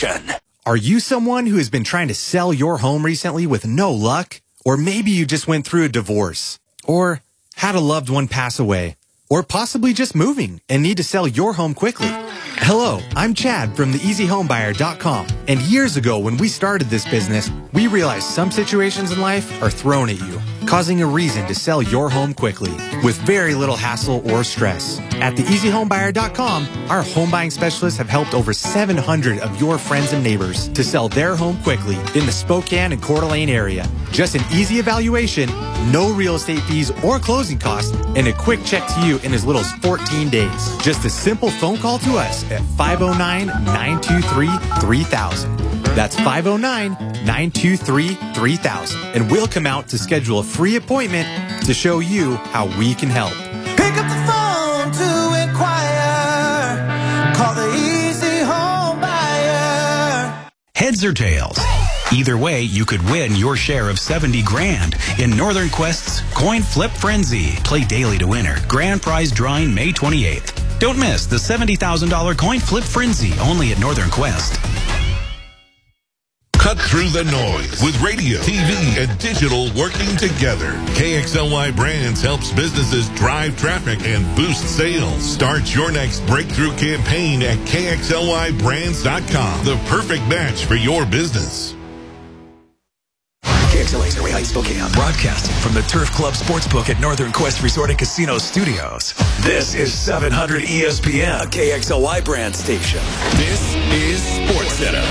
station. Are you someone who has been trying to sell your home recently with no luck? Or maybe you just went through a divorce, or had a loved one pass away, or possibly just moving and need to sell your home quickly. Hello, I'm Chad from theeasyhomebuyer.com. And years ago when we started this business, we realized some situations in life are thrown at you, causing a reason to sell your home quickly with very little hassle or stress. At theeasyhomebuyer.com, our home buying specialists have helped over 700 of your friends and neighbors to sell their home quickly in the Spokane and Coeur d'Alene area. Just an easy evaluation, no real estate fees or closing costs, and a quick check to you in as little as 14 days. Just a simple phone call to us at 509-923-3000. That's 509-923-3000. And we'll come out to schedule a free appointment to show you how we can help. Pick up the phone to inquire. Call the Easy Home Buyer. Heads or tails? Either way, you could win your share of $70,000 in Northern Quest's Coin Flip Frenzy. Play daily to winner. Grand prize drawing May 28th. Don't miss the $70,000 Coin Flip Frenzy only at Northern Quest. Cut through the noise with radio, TV, and digital working together. KXLY Brands helps businesses drive traffic and boost sales. Start your next breakthrough campaign at KXLYBrands.com. The perfect match for your business. KXLA's Ray Heights, Spokane, broadcasting from the Turf Club Sportsbook at Northern Quest Resort and Casino Studios. This is 700 ESPN, a KXLY brand station. This is SportsCenter.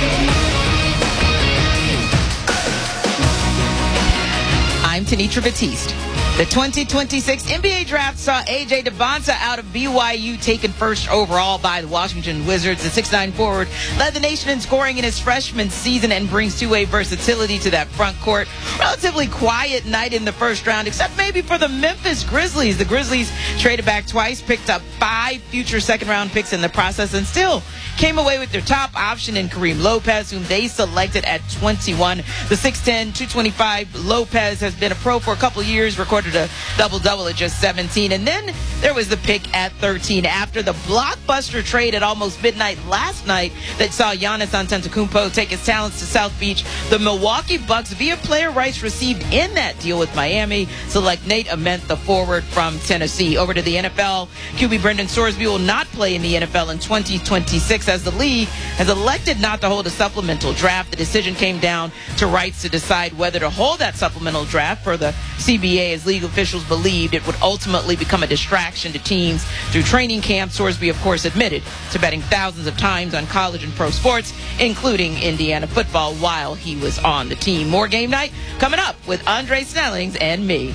I'm Tenitra Batiste. The 2026 NBA Draft saw A.J. Debonta out of BYU taken first overall by the Washington Wizards. The 6'9" forward led the nation in scoring in his freshman season and brings two-way versatility to that front court. Relatively quiet night in the first round, except maybe for the Memphis Grizzlies. The Grizzlies traded back twice, picked up 5 future second-round picks in the process, and still came away with their top option in Kareem Lopez, whom they selected at 21. The 6'10", 225 Lopez has been a pro for a couple of years, recorded a double-double at just 17. And then there was the pick at 13 after the blockbuster trade at almost midnight last night that saw Giannis Antetokounmpo take his talents to South Beach. The Milwaukee Bucks, via player rights received in that deal with Miami, select Nate Ament, the forward from Tennessee. Over to the NFL, QB Brendan Sorsby will not play in the NFL in 2026 as the league has elected not to hold a supplemental draft. The decision came down to rights to decide whether to hold that supplemental draft for the CBA, as league officials believed it would ultimately become a distraction to teams through training camp. Sorsby, of course, admitted to betting thousands of times on college and pro sports, including Indiana football, while he was on the team. More Game Night coming up with Andre Snellings and me.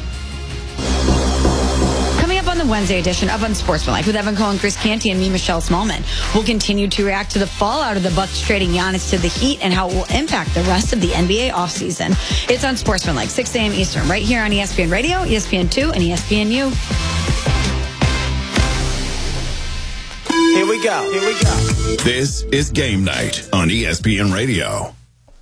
Coming up on the Wednesday edition of Unsportsmanlike with Evan Cole and Chris Canty and me, Michelle Smallman, we'll continue to react to the fallout of the Bucks trading Giannis to the Heat and how it will impact the rest of the NBA offseason. It's Unsportsmanlike, 6 a.m. Eastern, right here on ESPN Radio, ESPN2, and ESPNU. Here we go. This is Game Night on ESPN Radio.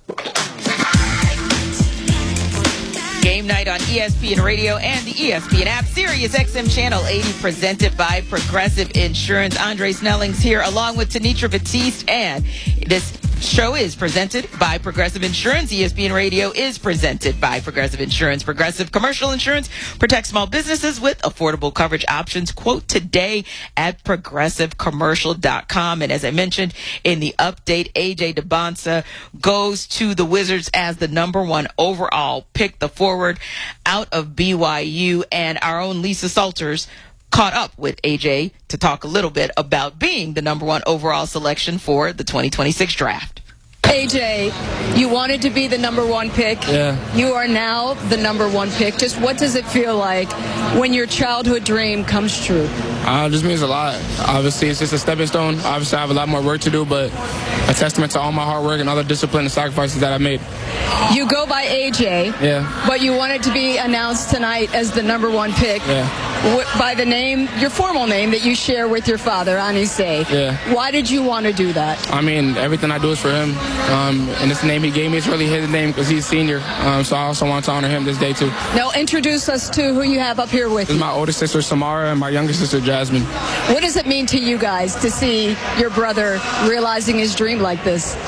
Game Night on ESPN Radio and the ESPN app. Sirius XM Channel 80, presented by Progressive Insurance. Andre Snellings here along with Tenitra Batiste, and this show is presented by Progressive Insurance. ESPN Radio is presented by Progressive Insurance. Progressive Commercial Insurance protects small businesses with affordable coverage options. Quote today at progressivecommercial.com. And as I mentioned in the update, A.J. Debonta goes to the Wizards as the number 1 overall pick, the forward out of BYU. And our own Lisa Salters caught up with AJ to talk a little bit about being the number 1 overall selection for the 2026 draft. AJ, you wanted to be the number 1 pick. Yeah. You are now the number 1 pick. Just what does it feel like when your childhood dream comes true? It just means a lot. Obviously, it's just a stepping stone. Obviously, I have a lot more work to do, but a testament to all my hard work and all the discipline and sacrifices that I made. You go by AJ, Yeah. but you wanted to be announced tonight as the number 1 pick. Yeah. By the name, your formal name that you share with your father, Anise. Yeah. Why did you want to do that? I mean, everything I do is for him. And this name he gave me is really his name because he's senior. So I also want to honor him this day, too. Now, introduce us to who you have up here with This is you. my older sister, Samara, and my younger sister, Jasmine. What does it mean to you guys to see your brother realizing his dream like this?